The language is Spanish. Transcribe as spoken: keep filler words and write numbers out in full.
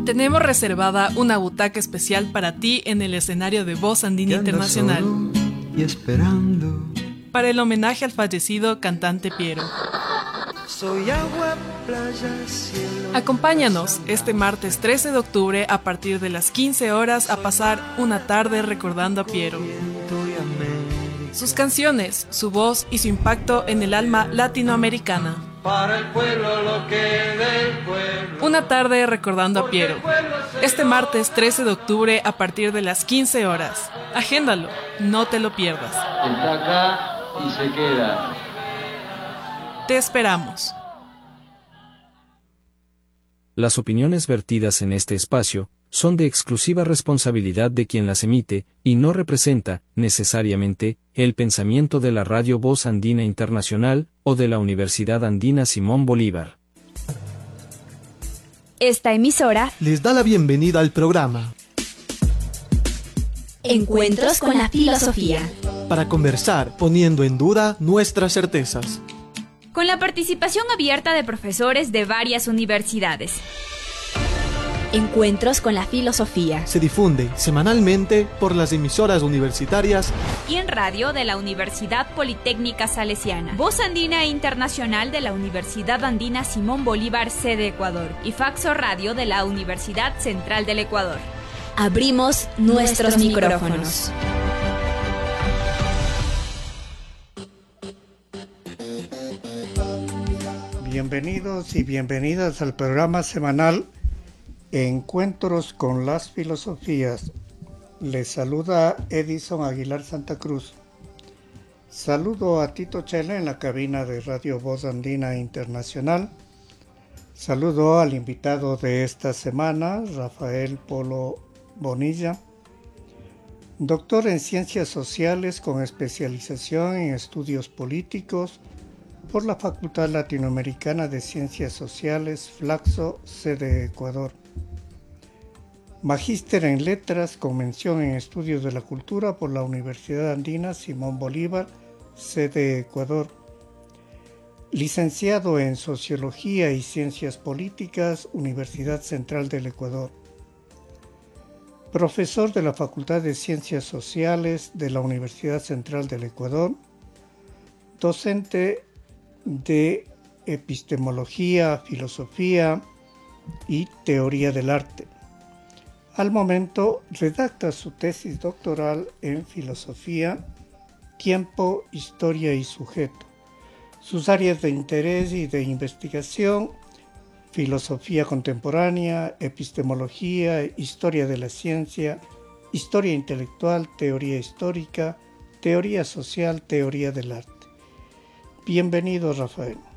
Tenemos reservada una butaca especial para ti en el escenario de Voz Andina Internacional. Y esperando. Para el homenaje al fallecido cantante Piero. Soy agua, playa, cielo. Acompáñanos este martes trece de octubre a partir de las quince horas a pasar una tarde recordando a Piero. Sus canciones, su voz y su impacto en el alma latinoamericana. Para el pueblo lo que del pueblo. Una tarde recordando a Piero. Este martes trece de octubre a partir de las quince horas. Agéndalo, no te lo pierdas. Está acá y se queda. Te esperamos. Las opiniones vertidas en este espacio son de exclusiva responsabilidad de quien las emite y no representa, necesariamente, el pensamiento de la Radio Voz Andina Internacional o de la Universidad Andina Simón Bolívar. Esta emisora les da la bienvenida al programa Encuentros con la Filosofía, para conversar poniendo en duda nuestras certezas, con la participación abierta de profesores de varias universidades. Encuentros con la Filosofía se difunde semanalmente por las emisoras universitarias y en radio de la Universidad Politécnica Salesiana, Voz Andina Internacional de la Universidad Andina Simón Bolívar, sede Ecuador, y Faxo Radio de la Universidad Central del Ecuador. Abrimos nuestros, nuestros micrófonos. Bienvenidos y bienvenidas al programa semanal Encuentros con las Filosofías. Les saluda Edison Aguilar Santa Cruz. Saludo a Tito Chela en la cabina de Radio Voz Andina Internacional. Saludo al invitado de esta semana, Rafael Polo Bonilla, doctor en Ciencias Sociales con especialización en Estudios Políticos por la Facultad Latinoamericana de Ciencias Sociales, Flaxo, sede Ecuador. Magíster en Letras con mención en Estudios de la Cultura por la Universidad Andina Simón Bolívar, sede Ecuador. Licenciado en Sociología y Ciencias Políticas, Universidad Central del Ecuador. Profesor de la Facultad de Ciencias Sociales de la Universidad Central del Ecuador. Docente de Epistemología, Filosofía y Teoría del Arte. Al momento redacta su tesis doctoral en Filosofía, Tiempo, Historia y Sujeto. Sus áreas de interés y de investigación: filosofía contemporánea, epistemología, historia de la ciencia, historia intelectual, teoría histórica, teoría social, teoría del arte. Bienvenido, Rafael.